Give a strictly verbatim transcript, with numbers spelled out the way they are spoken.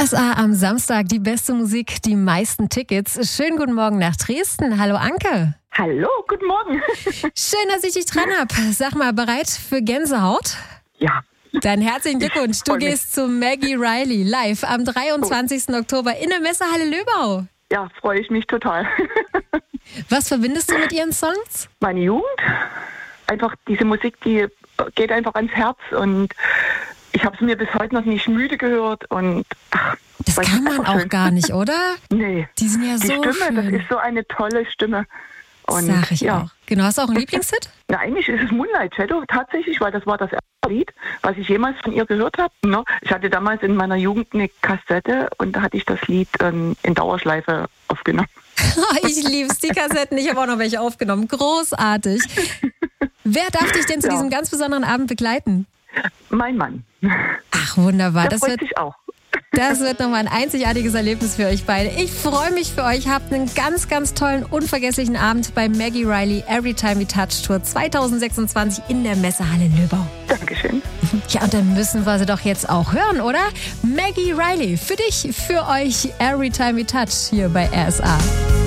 R S A am Samstag, die beste Musik, die meisten Tickets. Schönen guten Morgen nach Dresden. Hallo Anke. Hallo, guten Morgen. Schön, dass ich dich dran habe. Sag mal, bereit für Gänsehaut? Ja. Dann herzlichen Glückwunsch. Du gehst zu Maggie Reilly live am dreiundzwanzigsten Oktober in der Messehalle Löbau. Ja, freue ich mich total. Was verbindest du mit ihren Songs? Meine Jugend. Einfach diese Musik, die geht einfach ans Herz und ich habe es mir bis heute noch nicht müde gehört. Und ach, das kann man auch schön. Gar nicht, oder? Nee. Die sind ja die so Stimme, schön. Das ist so eine tolle Stimme. Und, Sag ich ja. auch. Genau, hast du auch einen Lieblingshit? Na, eigentlich ist es Moonlight Shadow tatsächlich, weil das war das erste Lied, was ich jemals von ihr gehört habe. Ne? Ich hatte damals in meiner Jugend eine Kassette und da hatte ich das Lied ähm, in Dauerschleife aufgenommen. Ich lieb's, die Kassetten. Ich habe auch noch welche aufgenommen. Großartig. Wer darf dich denn zu ja. diesem ganz besonderen Abend begleiten? Mein Mann. Ach, wunderbar. Der das freut wird sich auch. Das wird nochmal ein einzigartiges Erlebnis für euch beide. Ich freue mich für euch. Habt einen ganz, ganz tollen, unvergesslichen Abend bei Maggie Reilly Every Time We Touch Tour zwanzig sechsundzwanzig in der Messehalle Löbau. Dankeschön. Ja, und dann müssen wir sie doch jetzt auch hören, oder? Maggie Reilly, für dich, für euch, Every Time We Touch hier bei R S A.